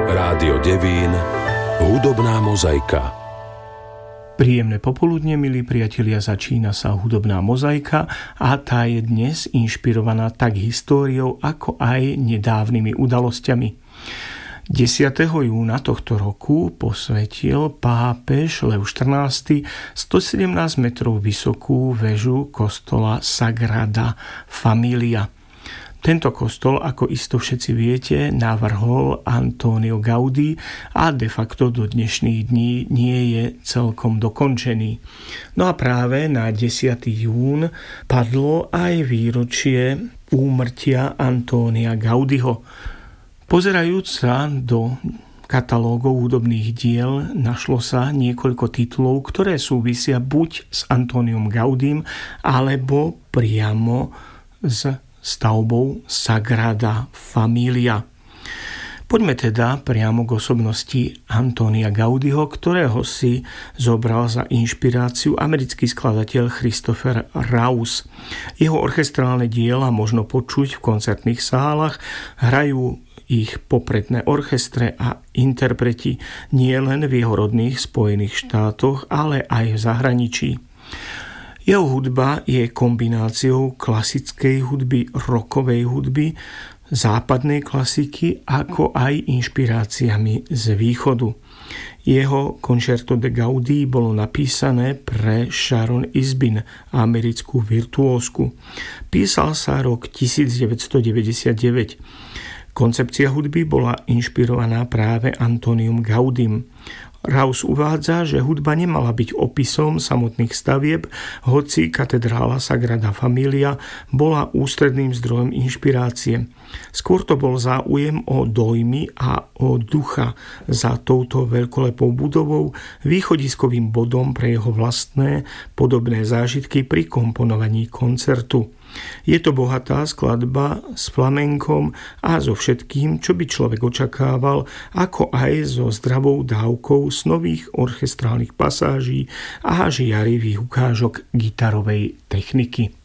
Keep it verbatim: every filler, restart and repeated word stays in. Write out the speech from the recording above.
Rádio Devín, hudobná mozaika. Príjemné popoludne, milí priatelia, začína sa hudobná mozaika a tá je dnes inšpirovaná tak históriou, ako aj nedávnymi udalosťami. desiateho júna tohto roku posvetil pápež Lev štrnásty stosedemnásť metrov vysokú väžu kostola Sagrada Familia. Tento kostol, ako isto všetci viete, navrhol Antonio Gaudí a de facto do dnešných dní nie je celkom dokončený. No a práve na desiateho júna padlo aj výročie úmrtia Antónia Gaudiho. Pozerajúc sa do katalógov hudobných diel, našlo sa niekoľko titulov, ktoré súvisia buď s Antóniom Gaudím, alebo priamo s stavbou Sagrada Familia. Poďme teda priamo k osobnosti Antónia Gaudiho, ktorého si zobral za inšpiráciu americký skladateľ Christopher Rouse. Jeho orchestrálne diela možno počuť v koncertných sálach, hrajú ich popredné orchestre a interpreti nielen v jeho rodných Spojených štátoch, ale aj v zahraničí. Jeho hudba je kombináciou klasickej hudby, rockovej hudby, západnej klasiky, ako aj inšpiráciami z východu. Jeho Concerto de Gaudí bolo napísané pre Sharon Isbin, americkú virtuózku. Písal sa rok devätnásťstodeväťdesiatdeväť. Koncepcia hudby bola inšpirovaná práve Antoniom Gaudím. Rouse uvádza, že hudba nemala byť opisom samotných stavieb, hoci katedrála Sagrada Familia bola ústredným zdrojom inšpirácie. Skôr to bol záujem o dojmy a o ducha za touto veľkolepou budovou, východiskovým bodom pre jeho vlastné podobné zážitky pri komponovaní koncertu. Je to bohatá skladba s flamenkom a so všetkým, čo by človek očakával, ako aj so zdravou dávkou snových orchestrálnych pasáží a žiarivých ukážok gitarovej techniky.